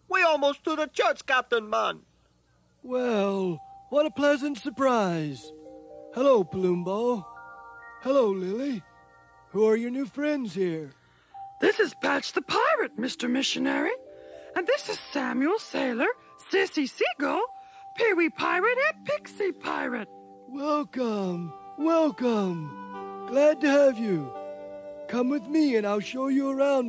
We almost to the church, Captain Man. Well, what a pleasant surprise. Hello, Palumbo. Hello, Lily. Who are your new friends here? This is Patch the Pirate, Mr. Missionary. And this is Samuel Sailor, Sissy Seagull, Pee-wee Pirate, and Pixie Pirate. Welcome. Welcome. Glad to have you. Come with me and I'll show you around,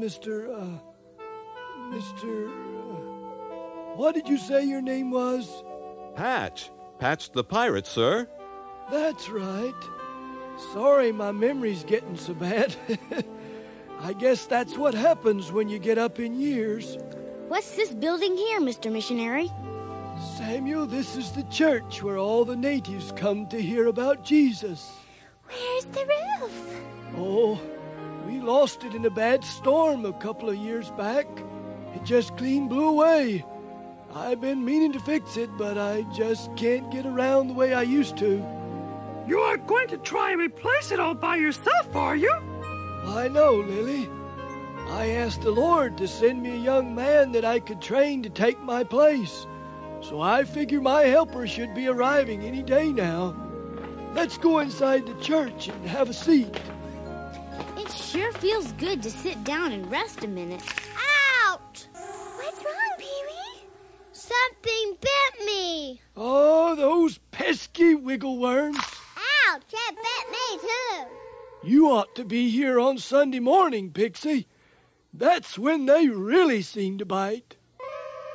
what did you say your name was? Patch. Patch the Pirate, sir. That's right. Sorry my memory's getting so bad. I guess that's what happens when you get up in years. What's this building here, Mr. Missionary? Samuel, this is the church where all the natives come to hear about Jesus. Where's the roof? Oh, we lost it in a bad storm a couple of years back. It just clean blew away. I've been meaning to fix it, but I just can't get around the way I used to. You aren't going to try and replace it all by yourself, are you? I know, Lily. I asked the Lord to send me a young man that I could train to take my place. So I figure my helper should be arriving any day now. Let's go inside the church and have a seat. It sure feels good to sit down and rest a minute. Ouch! What's wrong, Pee-wee? Something bit me. Oh, those pesky wiggle worms. Ouch! It bit me, too. You ought to be here on Sunday morning, Pixie. That's when they really seem to bite.